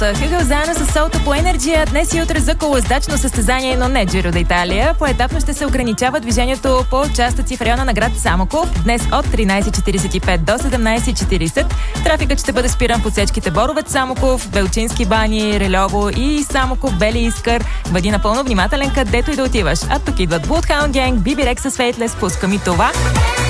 Хъгъл заедно с Солта по Енерджия днес и утре за колоездачно състезание, но не Джиро d'Италия. Поетапно ще се ограничава движението по участъци в района на град Самоков. Днес от 13.45 до 17.40. Трафикът ще бъде спиран в отсечките Боровец, Самоков, Белчински бани, Рельово и Самоков, Бели Искър. Бъди напълно внимателен където и да отиваш. А тук идват Bloodhound Gang, Биби Рекс с Faithless. Пускам и това.